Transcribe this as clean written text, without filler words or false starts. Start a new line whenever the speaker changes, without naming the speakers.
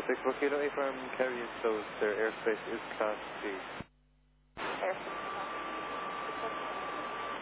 6 Volcano, A-Farm carrier closed. Their airspace is Class C.
Airspace